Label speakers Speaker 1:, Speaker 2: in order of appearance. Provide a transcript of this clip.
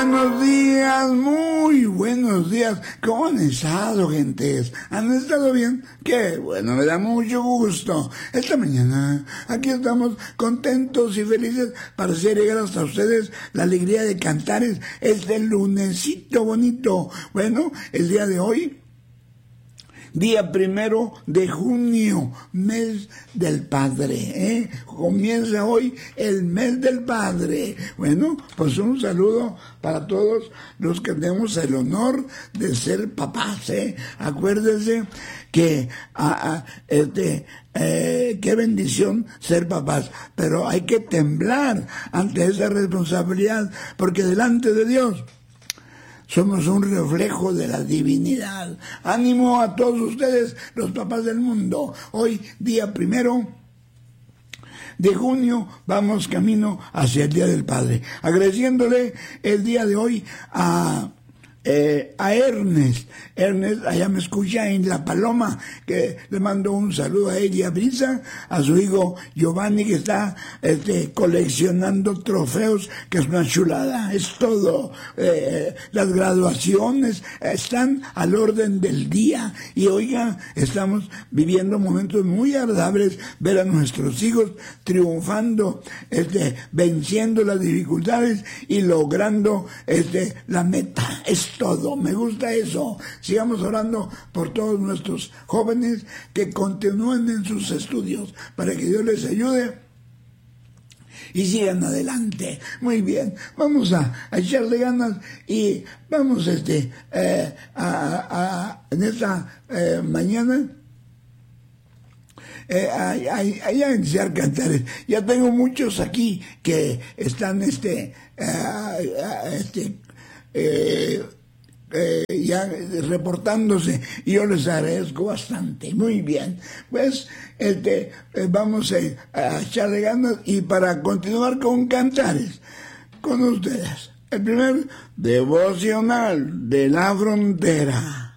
Speaker 1: Buenos días, muy buenos días. ¿Cómo han estado, gentes? ¿Han estado bien? Qué bueno, me da mucho gusto. Esta mañana aquí estamos contentos y felices para hacer llegar hasta ustedes la alegría de cantar este lunesito bonito. Bueno, el día de hoy, día 1 de junio, mes del Padre, Comienza hoy el mes del Padre. Bueno, pues un saludo para todos los que tenemos el honor de ser papás, Acuérdense que qué bendición ser papás, pero hay que temblar ante esa responsabilidad, porque delante de Dios somos un reflejo de la divinidad. Ánimo a todos ustedes, los papás del mundo. Hoy, día 1 de junio, vamos camino hacia el Día del Padre. Agradeciéndole el día de hoy a Ernest. Ernest allá me escucha en La Paloma, que le mando un saludo a ella, a Brisa, a su hijo Giovanni, que está coleccionando trofeos, que es una chulada, es todo. Las graduaciones están al orden del día, y oiga, estamos viviendo momentos muy agradables, ver a nuestros hijos triunfando, venciendo las dificultades y logrando la meta. Es todo, me gusta eso. Sigamos orando por todos nuestros jóvenes que continúen en sus estudios para que Dios les ayude y sigan adelante. Muy bien, vamos a echarle ganas y vamos en esta mañana a iniciar cantares. Ya tengo muchos aquí que están ya reportándose, y yo les agradezco bastante. Muy bien, pues vamos a echarle ganas, y para continuar con cantares con ustedes, el primer devocional de la frontera.